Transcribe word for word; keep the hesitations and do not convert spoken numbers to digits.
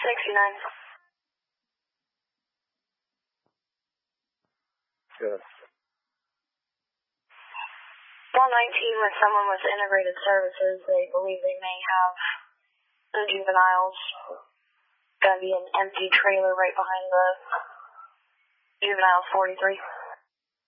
sixty-nine. Good. one nineteen, when someone with integrated services, they believe they may have the juveniles. Gonna be an empty trailer right behind the juveniles forty-three.